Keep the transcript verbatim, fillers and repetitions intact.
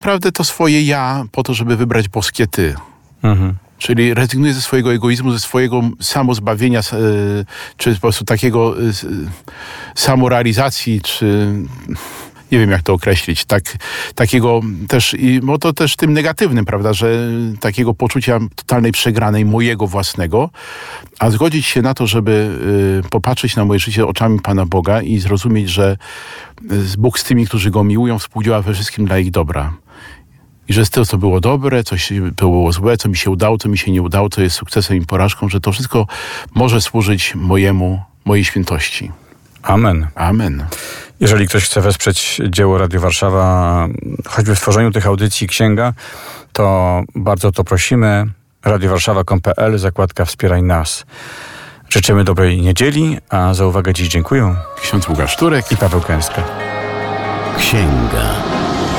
Naprawdę to swoje ja po to, żeby wybrać boskie ty. Mhm. Czyli rezygnuję ze swojego egoizmu, ze swojego samozbawienia, e, czy po prostu takiego e, samorealizacji, czy nie wiem jak to określić, tak, takiego też, i, bo to też tym negatywnym, prawda, że takiego poczucia totalnej przegranej mojego własnego, a zgodzić się na to, żeby e, popatrzeć na moje życie oczami Pana Boga i zrozumieć, że Bóg z tymi, którzy Go miłują, współdziała we wszystkim dla ich dobra. I że z tego, co było dobre, coś było złe, co mi się udało, co mi się nie udało, co jest sukcesem i porażką, że to wszystko może służyć mojemu, mojej świętości. Amen. Amen. Jeżeli ktoś chce wesprzeć dzieło Radio Warszawa, choćby w tworzeniu tych audycji księga, to bardzo to prosimy. radiowarszawa kropka com kropka pe el, zakładka Wspieraj nas. Życzymy dobrej niedzieli, a za uwagę dziś dziękuję Ksiądz Łukasz Turek i Paweł Kęska. Księga.